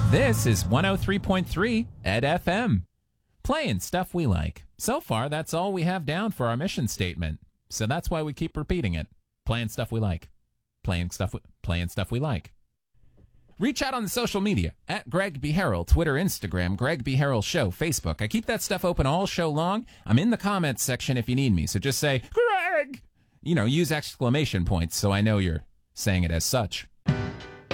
This is 103.3 Ed FM. Playing stuff we like. So far, that's all we have down for our mission statement. So that's why we keep repeating it. Playing stuff we like. Playing stuff we like. Reach out on the social media at Greg B. Harrell, Twitter, Instagram, Greg B. Harrell Show, Facebook. I keep that stuff open all show long. I'm in the comments section if you need me. So just say, Greg! Use exclamation points so I know you're saying it as such.